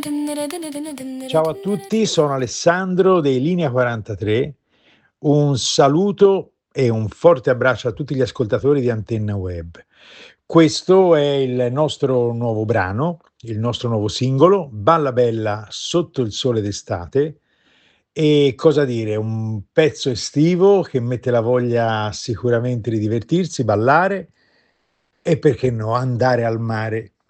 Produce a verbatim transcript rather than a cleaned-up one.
Ciao a tutti, sono Alessandro dei Linea quarantatré. Un saluto e un forte abbraccio a tutti gli ascoltatori di Antenna Web. Questo è il nostro nuovo brano, il nostro nuovo singolo, Balla Bella sotto il sole d'estate. E cosa dire, un pezzo estivo che mette la voglia sicuramente di divertirsi, ballare e perché no, andare al mare.